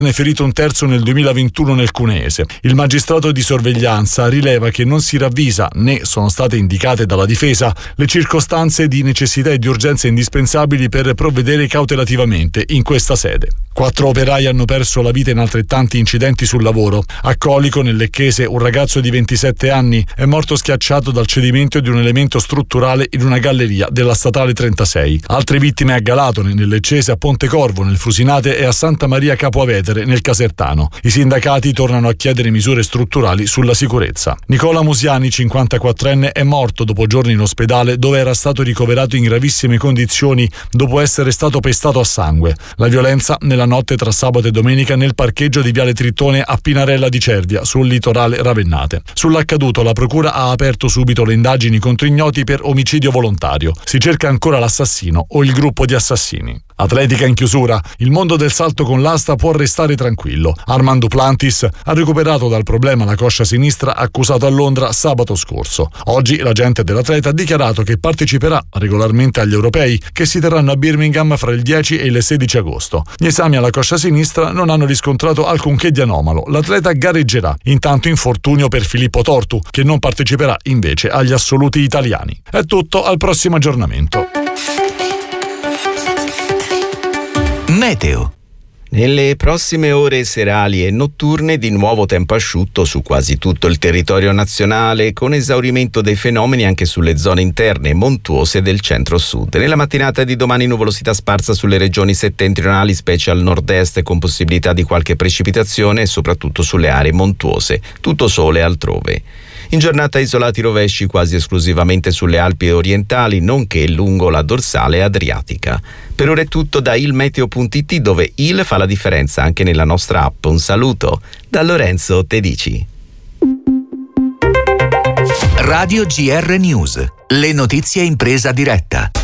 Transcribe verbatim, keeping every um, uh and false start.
ne è ferito un terzo nel duemilaventuno nel Cuneese. Il magistrato di sorveglianza rileva che non si ravvisa, né sono state indicate dalla difesa, le circostanze di necessità e di urgenza indispensabili per provvedere cautelativamente in questa sede. Quattro operai hanno perso la vita in altrettanti incidenti sul lavoro. A Colico, nel Lecchese, un ragazzo di ventisette anni è morto schiacciato dal cedimento di un elemento strutturale in una galleria della statale trentasei. Altre vittime a Galatone, nel Leccese, a Pontecorvo, nel Frusinate e a Santa Maria Capua Vetere, nel Casertano. I sindacati tornano a chiedere misure strutturali sulla sicurezza. Nicola Musiani, cinquantaquattrenne, è morto dopo giorni in ospedale dove era stato ricoverato in gravissime condizioni dopo essere stato pestato a sangue. La violenza nella notte tra sabato e domenica nel parcheggio di Viale Trittone a Pinarella di Cervia, sul litorale ravennate. Sull'accaduto la procura ha aperto subito le indagini contro ignoti per omicidio volontario. Si cerca ancora l'assassino o il gruppo di assassini. Atletica in chiusura. Il mondo del salto con l'asta può restare tranquillo. Armand Duplantis ha recuperato dal problema la coscia sinistra accusato a Londra sabato scorso. Oggi l'agente dell'atleta ha dichiarato che parteciperà regolarmente agli europei che si terranno a Birmingham fra il dieci e il sedici agosto. Gli esami alla coscia sinistra non hanno riscontrato alcunché di anomalo. L'atleta gareggerà. Intanto infortunio per Filippo Tortu, che non parteciperà invece agli assoluti italiani. È tutto, al prossimo aggiornamento. Meteo. Nelle prossime ore serali e notturne di nuovo tempo asciutto su quasi tutto il territorio nazionale, con esaurimento dei fenomeni anche sulle zone interne montuose del centro-sud. Nella mattinata di domani nuvolosità sparsa sulle regioni settentrionali, specie al nord-est, con possibilità di qualche precipitazione e soprattutto sulle aree montuose. Tutto sole altrove. In giornata isolati rovesci quasi esclusivamente sulle Alpi orientali, nonché lungo la dorsale adriatica. Per ora è tutto da ilmeteo punto it, dove il fa la differenza anche nella nostra app. Un saluto da Lorenzo Tedici. Radio G R News, le notizie in presa diretta.